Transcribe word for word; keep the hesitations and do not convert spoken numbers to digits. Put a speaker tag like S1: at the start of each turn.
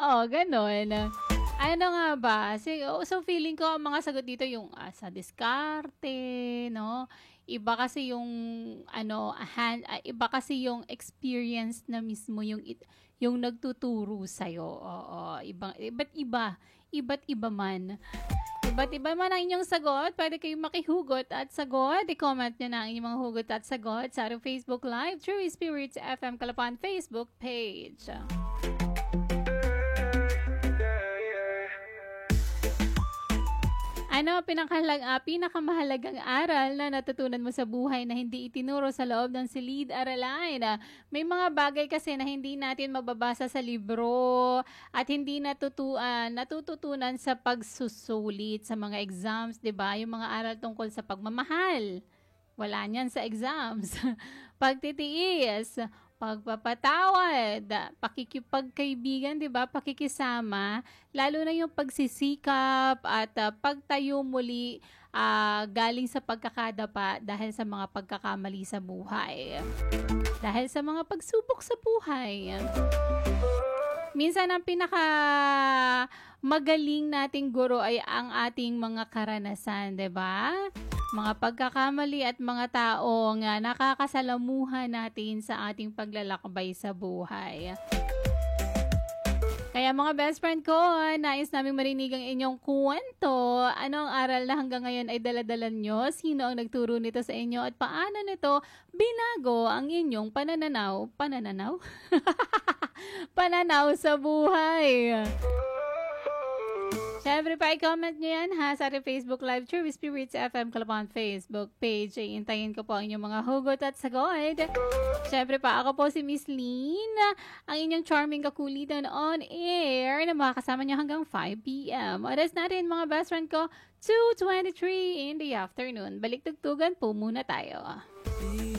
S1: Oo, gano'n. Ano nga ba, si oh, so feeling ko ang mga sagot dito yung, ah, sa diskarte 'no, iba kasi yung ano, han ah, iba kasi yung experience na mismo yung it yung nagtuturo sa'yo, oo. Ibang iba't iba, iba't iba man. Iba't iba man ang inyong sagot, puwede kayong makihugot at sagot. I-comment niyo na ang inyong mga hugot at sagot sa ating Facebook Live, True Spirits F M Kalapan Facebook page. Ano pinakahalag ah, pinakamahalagang aral na natutunan mo sa buhay na hindi itinuro sa loob ng silid-aralin? Ah, may mga bagay kasi na hindi natin mababasa sa libro at hindi natutu ah, natututunan sa pagsusulit sa mga exams, 'di ba? Yung mga aral tungkol sa pagmamahal. Wala niyan sa exams. Pagtitiis, pagpapatawad, pakikipagkaibigan, 'di ba? Pakikisama, lalo na yung pagsisikap at ah, pagtayo muli ah, galing sa pagkakadapa dahil sa mga pagkakamali sa buhay. Dahil sa mga pagsubok sa buhay. Minsan ang pinaka magaling nating guro ay ang ating mga karanasan, 'di ba? Mga pagkakamali at mga tao nga nakakasalamuhan natin sa ating paglalakbay sa buhay. Kaya mga best friend ko, nais naming marinig ang inyong kwento. Ano ang aral na hanggang ngayon ay dala-dala nyo? Sino ang nagturo nito sa inyo? At paano nito binago ang inyong panananaw? Panananaw? Pananaw sa buhay. Siyempre pa, i-comment nyo yan ha sa ating Facebook Live, True Spirits F M Kalapan Facebook page. Ay, intayin ko po ang inyong mga hugot at sagot. Siyempre pa, ako po si Miss Lynn, ang inyong charming kakulitan on air na makakasama nyo hanggang five p.m. Oras natin mga best friend ko, two twenty-three in the afternoon. Balik tugtugan po muna tayo.